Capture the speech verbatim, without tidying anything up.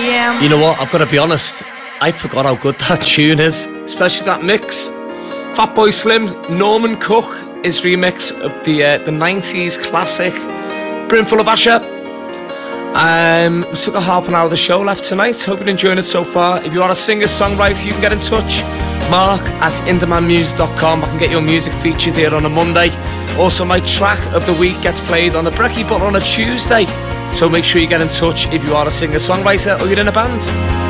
am. You know what? I've got to be honest. I forgot how good that tune is, especially that mix. Fatboy Slim, Norman Cook, his remix of the uh, the nineties classic Brimful of Asher. Um, we've still got half an hour of the show left tonight. Hope you're enjoying it so far. If you are a singer-songwriter, you can get in touch. Mark at indemand music dot com. I can get your music featured here on a Monday. Also, my track of the week gets played on the Brekkie Butler on a Tuesday. So make sure you get in touch if you are a singer-songwriter or you're in a band.